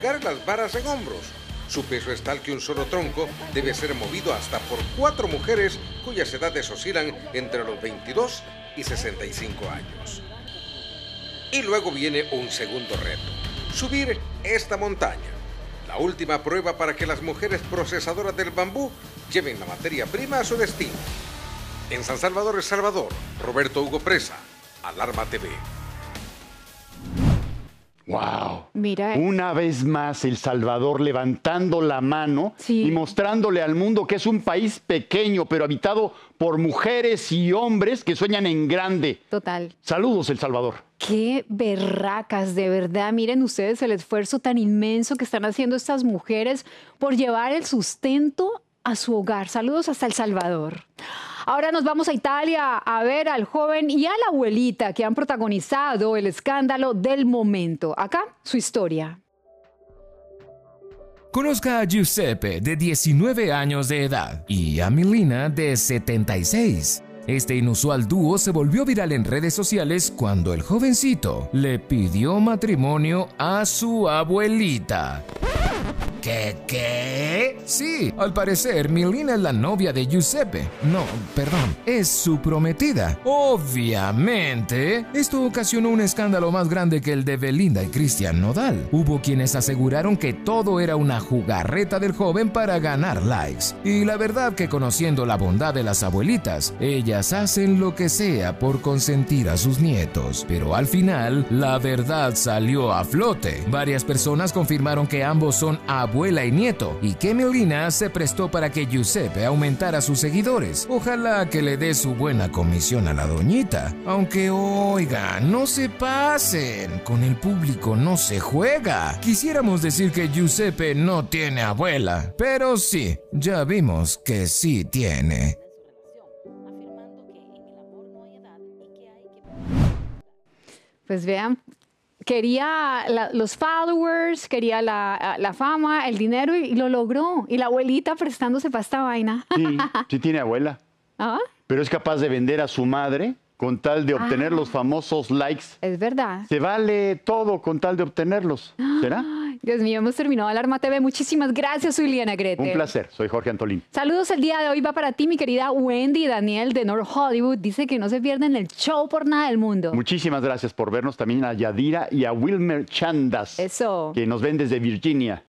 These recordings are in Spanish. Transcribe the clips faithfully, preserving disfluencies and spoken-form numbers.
cargar las varas en hombros. Su peso es tal que un solo tronco debe ser movido hasta por cuatro mujeres cuyas edades oscilan entre los veintidós y sesenta y cinco años. Y luego viene un segundo reto: subir esta montaña. La última prueba para que las mujeres procesadoras del bambú lleven la materia prima a su destino. En San Salvador, El Salvador, Roberto Hugo Presa, Alarma T V. ¡Wow! Mira, una vez más El Salvador levantando la mano sí. y mostrándole al mundo que es un país pequeño, pero habitado por mujeres y hombres que sueñan en grande. Total. Saludos, El Salvador. Qué berracas, de verdad. Miren ustedes el esfuerzo tan inmenso que están haciendo estas mujeres por llevar el sustento a su hogar. Saludos hasta El Salvador. Ahora nos vamos a Italia a ver al joven y a la abuelita que han protagonizado el escándalo del momento. Acá su historia. Conozca a Giuseppe, de diecinueve años de edad, y a Milena, de setenta y seis. Este inusual dúo se volvió viral en redes sociales cuando el jovencito le pidió matrimonio a su abuelita. ¿Qué, qué? Sí, al parecer Milena es la novia de Giuseppe. No, perdón, es su prometida. Obviamente, esto ocasionó un escándalo más grande que el de Belinda y Cristian Nodal. Hubo quienes aseguraron que todo era una jugarreta del joven para ganar likes. Y la verdad que, conociendo la bondad de las abuelitas, ellas hacen lo que sea por consentir a sus nietos. Pero al final, la verdad salió a flote. Varias personas confirmaron que ambos son abuelos abuela y nieto, y que Milena se prestó para que Giuseppe aumentara sus seguidores. Ojalá que le dé su buena comisión a la doñita. Aunque, oigan, no se pasen, con el público no se juega. Quisiéramos decir que Giuseppe no tiene abuela, pero sí, ya vimos que sí tiene. Pues vean, quería la, los followers, quería la, la fama, el dinero y, y lo logró. Y la abuelita prestándose para esta vaina. Sí, sí tiene abuela. ¿Ah? Pero es capaz de vender a su madre con tal de obtener ah, los famosos likes. Es verdad. Se vale todo con tal de obtenerlos. ¿Será? Dios mío, hemos terminado Alarma T V. Muchísimas gracias, soy Liliana Grete. Un placer, soy Jorge Antolín. Saludos, el día de hoy va para ti, mi querida Wendy Daniel de North Hollywood. Dice que no se pierden el show por nada del mundo. Muchísimas gracias por vernos. También a Yadira y a Wilmer Chandas. Eso. Que nos ven desde Virginia.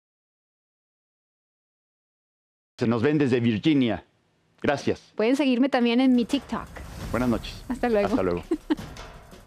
Se nos ven desde Virginia. Gracias. Pueden seguirme también en mi TikTok. Buenas noches. Hasta luego. Hasta luego.